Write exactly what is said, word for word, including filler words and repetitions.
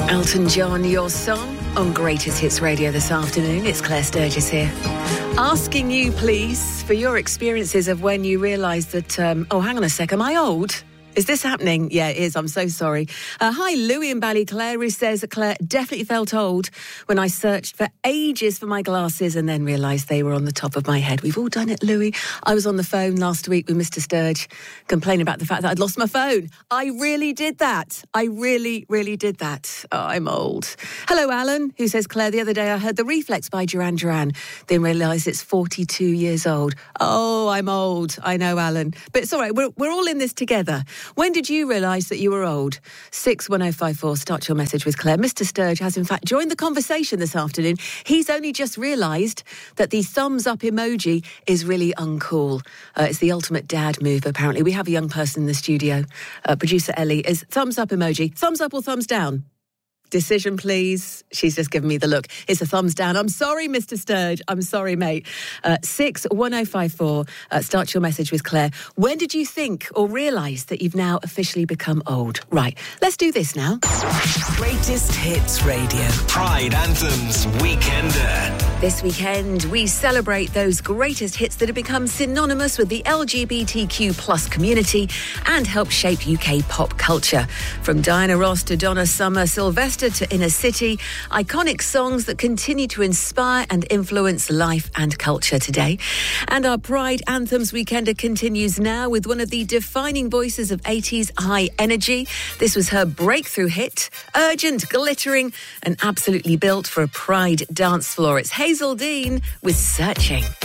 Elton John, Your Song on Greatest Hits Radio this afternoon. It's Claire Sturgis here. Asking you, please, for your experiences of when you realised that, um, oh, hang on a sec, am I old? Is this happening? Yeah, it is. I'm so sorry. Uh, hi, Louis in Ballyclare, who says, Claire, definitely felt old when I searched for ages for my glasses and then realised they were on the top of my head. We've all done it, Louis. I was on the phone last week with Mister Sturge, complaining about the fact that I'd lost my phone. I really did that. I really, really did that. Oh, I'm old. Hello, Alan, who says, Claire, the other day I heard The Reflex by Duran Duran, then realised it's forty-two years old. Oh, I'm old. I know, Alan. But it's all right. We're, we're all in this together. When did you realise that you were old? six one oh five four, start your message with Claire. Mister Sturge has in fact joined the conversation this afternoon. He's only just realised that the thumbs up emoji is really uncool. Uh, it's the ultimate dad move, apparently. We have a young person in the studio. Uh, producer Ellie, is thumbs up emoji. Thumbs up or thumbs down? Decision, please. She's just given me the look. It's a thumbs down. I'm sorry, Mister Sturge. I'm sorry, mate. Uh, six one oh five four. Uh, start your message with Claire. When did you think or realise that you've now officially become old? Right, let's do this now. Greatest Hits Radio. Pride Anthems Weekender. This weekend, we celebrate those greatest hits that have become synonymous with the L G B T Q plus community and help shape U K pop culture. From Diana Ross to Donna Summer, Sylvester to Inner City, iconic songs that continue to inspire and influence life and culture today. And our Pride Anthems Weekender continues now with one of the defining voices of eighties high energy. This was her breakthrough hit, urgent, glittering, and absolutely built for a Pride dance floor. It's Hazel Dean with Searching.